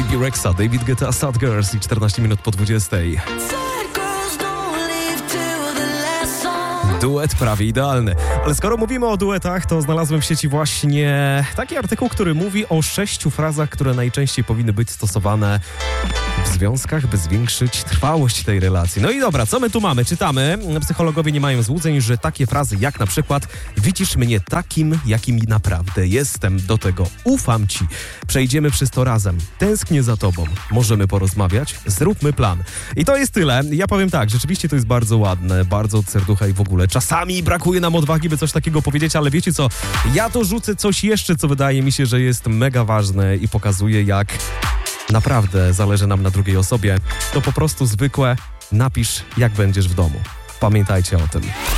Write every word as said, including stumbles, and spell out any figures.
Bebe Rexha, David Guetta, Sad Girls i czternaście minut po dwudziestej. Duet prawie idealny. Ale skoro mówimy o duetach, to znalazłem w sieci właśnie taki artykuł, który mówi o sześciu frazach, które najczęściej powinny być stosowane w związkach, by zwiększyć trwałość tej relacji. No i dobra, co my tu mamy? Czytamy. Psychologowie nie mają złudzeń, że takie frazy jak na przykład widzisz mnie takim, jakim naprawdę jestem, do tego ufam ci, przejdziemy przez to razem, tęsknię za tobą, możemy porozmawiać, zróbmy plan. I to jest tyle. Ja powiem tak, rzeczywiście to jest bardzo ładne, bardzo od serducha i w ogóle. Czasami brakuje nam odwagi, by coś takiego powiedzieć, ale wiecie co? Ja to rzucę coś jeszcze, co wydaje mi się, że jest mega ważne i pokazuje, jak naprawdę zależy nam na drugiej osobie. To po prostu zwykłe napisz, jak będziesz w domu. Pamiętajcie o tym.